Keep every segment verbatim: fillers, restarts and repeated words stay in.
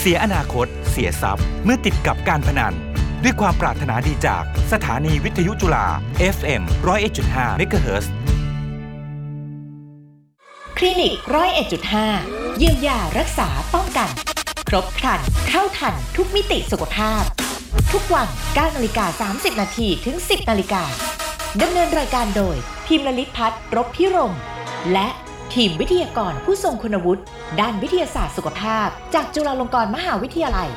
สียอนาคตเสียทรัพย์เมื่อติดกับการพนันด้วยความปรารถนาดีจากสถานีวิทยุจุฬา เอฟ เอ็ม หนึ่งศูนย์เอ็ดจุดห้า เมกะเฮิรตซ์คลินิก หนึ่งศูนย์เอ็ดจุดห้า เยียวยารักษาป้องกันครบครันเท่าทันทุกมิติสุขภาพทุกวัน เก้านาฬิกาสามสิบนาทีถึง สิบนาฬิกาดำเนินรายการโดยพิมพ์ลลิตพัฒน์รบพิรมและทีมวิทยากรผู้ทรงคุณวุฒิด้านวิทยาศาสตร์สุขภาพจากจุฬาลงกรณ์มหาวิทยาลัย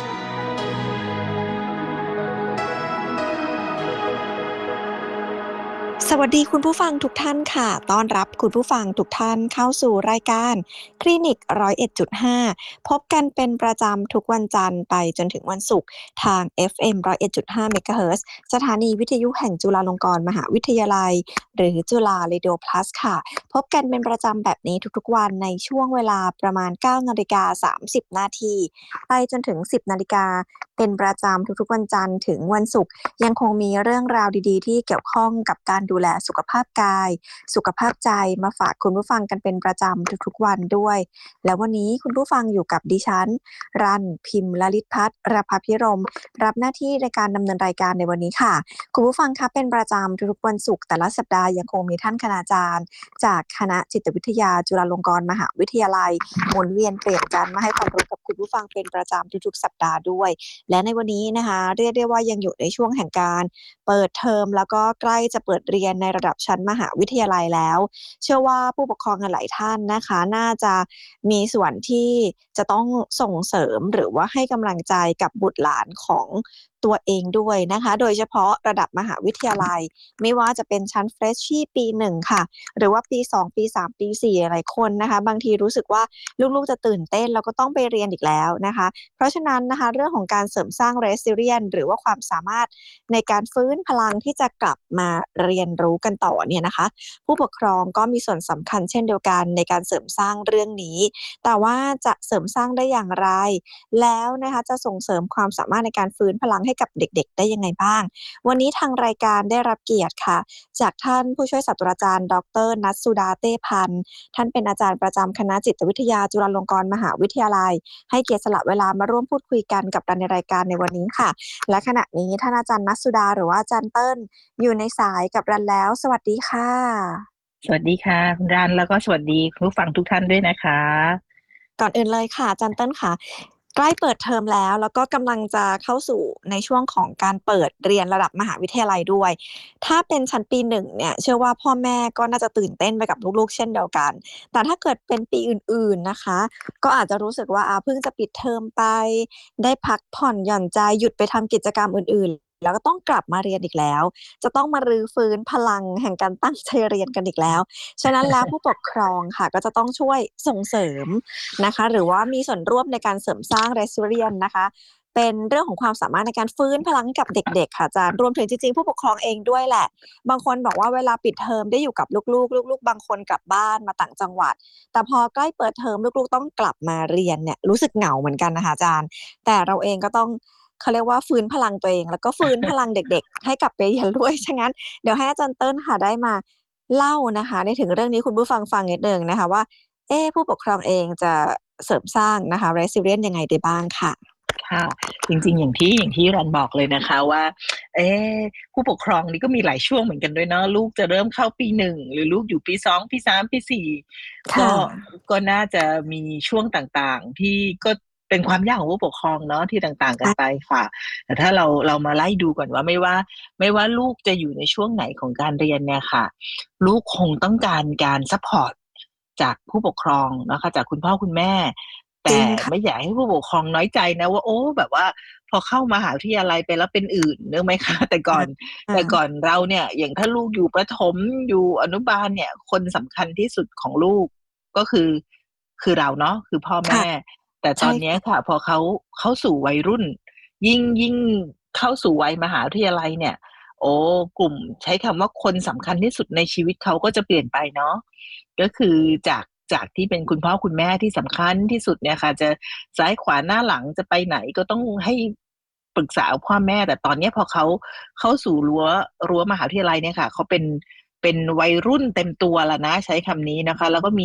สวัสดีคุณผู้ฟังทุกท่านค่ะต้อนรับคุณผู้ฟังทุกท่านเข้าสู่รายการคลินิก หนึ่งศูนย์เอ็ดจุดห้า พบกันเป็นประจำทุกวันจันทร์ไปจนถึงวันศุกร์ทาง เอฟ เอ็ม หนึ่งศูนย์เอ็ดจุดห้า เมกะเฮิรตซ์สถานีวิทยุแห่งจุฬาลงกรณ์มหาวิทยาลัยหรือจุฬาเรดิโอ Plus ค่ะพบกันเป็นประจำแบบนี้ทุกๆวันในช่วงเวลาประมาณ เก้านาฬิกาสามสิบนาทีไปจนถึง สิบนาฬิกาเป็นประจำทุกๆวันจันทร์ถึงวันศุกร์ยังคงมีเรื่องราวดีๆที่เกี่ยวข้องกับการดูแลสุขภาพกายสุขภาพใจมาฝากคุณผู้ฟังกันเป็นประจำทุกๆวันด้วยแล้ววันนี้คุณผู้ฟังอยู่กับดิฉันรันพิมพ์ลลิตพัฒน์รภพิรมรับหน้าที่ในการดำเนินรายการในวันนี้ค่ะคุณผู้ฟังคะเป็นประจำทุกๆวันศุกร์แต่ละสัปดาห์ยังคงมีท่านคณาจารย์จากคณะจิตวิทยาจุฬาลงกรณ์มหาวิทยาลัยหมุนเวียนเปลี่ยนกันมาให้ความรู้กับคุณผู้ฟังเป็นประจำทุกๆสัปดาห์ด้วยและในวันนี้นะคะเรียกได้ว่ายังอยู่ในช่วงแห่งการเปิดเทอมแล้วก็ใกล้จะเปิดเรียนในระดับชั้นมหาวิทยาลัยแล้วเชื่อว่าผู้ปกครองหลายท่านนะคะน่าจะมีส่วนที่จะต้องส่งเสริมหรือว่าให้กำลังใจกับบุตรหลานของตัวเองด้วยนะคะโดยเฉพาะระดับมหาวิทยาลัยไม่ว่าจะเป็นชั้นเฟรชชี่ปีหนึ่งค่ะหรือว่าปีสองปีสามปีสี่หลายคนนะคะบางทีรู้สึกว่าลูกๆจะตื่นเต้นแล้วก็ต้องไปเรียนอีกแล้วนะคะเพราะฉะนั้นนะคะเรื่องของการเสริมสร้าง resilience หรือว่าความสามารถในการฟื้นพลังที่จะกลับมาเรียนรู้กันต่อเนี่ยนะคะผู้ปกครองก็มีส่วนสำคัญเช่นเดียวกันในการเสริมสร้างเรื่องนี้แต่ว่าจะเสริมสร้างได้อย่างไรแล้วนะคะจะส่งเสริมความสามารถในการฟื้นพลังให้กับเด็กๆได้ยังไงบ้างวันนี้ทางรายการได้รับเกียรติค่ะจากท่านผู้ช่วยศาสตราจารย์ดร.นัสสุดาเต้พันธ์ท่านเป็นอาจารย์ประจำคณะจิตวิทยาจุฬาลงกรณ์มหาวิทยาลัยให้เกียรติสละเวลามาร่วมพูดคุยกันกับเราในรายการในวันนี้ค่ะและขณะนี้ท่านอาจารย์นัสสุดาหรือว่าอาจารย์เติ้ลอยู่ในสายกับเราแล้วสวัสดีค่ะสวัสดีค่ะคุณรันแล้วก็สวัสดีผู้ฟังทุกท่านด้วยนะคะก่อนอื่นเลยค่ะอาจารย์เติ้ลค่ะใกล้เปิดเทอมแล้วแล้วก็กำลังจะเข้าสู่ในช่วงของการเปิดเรียนระดับมหาวิทยาลัยด้วยถ้าเป็นชั้นปีหนึ่งเนี่ยเชื่อว่าพ่อแม่ก็น่าจะตื่นเต้นไปกับลูกๆเช่นเดียวกันแต่ถ้าเกิดเป็นปีอื่นๆนะคะก็อาจจะรู้สึกว่าอาเพิ่งจะปิดเทอมไปได้พักผ่อนหย่อนใจหยุดไปทำกิจกรรมอื่นๆแล้วก็ต้องกลับมาเรียนอีกแล้วจะต้องมารื้อฟื้นพลังแห่งการตั้งใจเรียนกันอีกแล้วฉะนั้นแล้วผู้ปกครองค่ะก็จะต้องช่วยส่งเสริมนะคะหรือว่ามีส่วนร่วมในการเสริมสร้าง resilience นะคะเป็นเรื่องของความสามารถในการฟื้นพลังให้กับเด็กๆค่ะอาจารย์รวมถึงจริงๆผู้ปกครองเองด้วยแหละบางคนบอกว่าเวลาปิดเทอมได้อยู่กับลูกๆลูกๆบางคนกลับบ้านมาต่างจังหวัดแต่พอใกล้เปิดเทอมลูกๆต้องกลับมาเรียนเนี่ยรู้สึกเหงาเหมือนกันนะคะอาจารย์แต่เราเองก็ต้องเขาเรียกว่าฟื้นพลังตัวเองแล้วก็ฟื้นพลังเด็กๆให้กลับไปเรียนด้วยฉะนั้นเดี๋ยวให้อาจารย์เติ้ลค่ะได้มาเล่านะคะในถึงเรื่องนี้คุณผู้ฟังฟังนิดนึงนะคะว่าเอ๊ะผู้ปกครองเองจะเสริมสร้างนะคะ resilience ยังไงได้บ้างค่ะค่ะจริงๆอย่างที่อย่างที่รันบอกเลยนะคะว่าเอ๊ะผู้ปกครองนี่ก็มีหลายช่วงเหมือนกันด้วยเนาะลูกจะเริ่มเข้าปีหนึ่งหรือลูกอยู่ปีสองปีสามปีสี่ก็ก็น่าจะมีช่วงต่างๆที่ก็เป็นความยากของผู้ปกครองเนาะที่ต่างๆกันไปค่ะแต่ถ้าเราเรามาไล่ดูก่อนว่าไม่ว่าไม่ว่าลูกจะอยู่ในช่วงไหนของการเรียนเนี่ยค่ะลูกคงต้องการการซัพพอร์ตจากผู้ปกครองนะคะจากคุณพ่อคุณแม่แต่ไม่อยากให้ผู้ปกครองน้อยใจนะว่าโอ้แบบว่าพอเข้ามหาวิทยาลัยไปแล้วเป็นอื่นนึกไหมคะแต่ก่อนแต่ก่อนเราเนี่ยอย่างถ้าลูกอยู่ประถมอยู่อนุบาลเนี่ยคนสำคัญที่สุดของลูกก็คือคือเราเนาะคือพ่อแม่แต่ตอนนี้ค่ะพอเขาเข้าสู่วัยรุ่นยิ่งยิ่งเข้าสู่วัยมหาวิทยาลัยเนี่ยโอ้กลุ่มใช้คำว่าคนสำคัญที่สุดในชีวิตเขาก็จะเปลี่ยนไปเนาะก็คือจากจากที่เป็นคุณพ่อคุณแม่ที่สำคัญที่สุดเนี่ยค่ะจะซ้ายขวาหน้าหลังจะไปไหนก็ต้องให้ปรึกษาพ่อแม่แต่ตอนนี้พอเขาเข้าสู่รั้วรั้วมหาวิทยาลัยเนี่ยค่ะเขาเป็นเป็นวัยรุ่นเต็มตัวแล้วนะใช้คำนี้นะคะแล้วก็มี